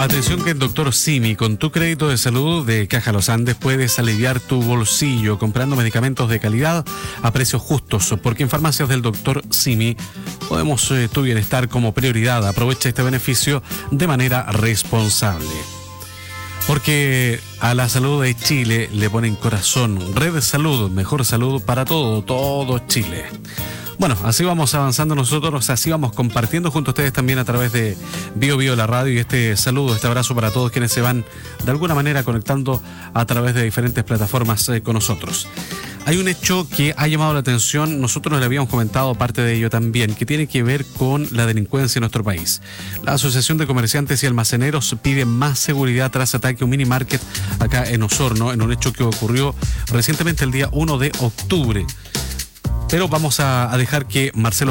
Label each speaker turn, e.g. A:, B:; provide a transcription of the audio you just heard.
A: Atención que el doctor Simi, con tu crédito de salud de Caja Los Andes, puedes aliviar tu bolsillo comprando medicamentos de calidad a precios justos, porque en farmacias del doctor Simi podemos tu bienestar como prioridad. Aprovecha este beneficio de manera responsable. Porque a la salud de Chile le ponen corazón. Red de Salud, mejor salud para todo Chile. Bueno, así vamos avanzando nosotros, así vamos compartiendo junto a ustedes también a través de Bio Bio la radio, y este saludo, este abrazo para todos quienes se van de alguna manera conectando a través de diferentes plataformas con nosotros. Hay un hecho que ha llamado la atención, nosotros le habíamos comentado parte de ello también, que tiene que ver con la delincuencia en nuestro país. La Asociación de Comerciantes y Almaceneros pide más seguridad tras ataque a un mini market acá en Osorno, en un hecho que ocurrió recientemente el día 1 de octubre. Pero vamos a dejar que Marcelo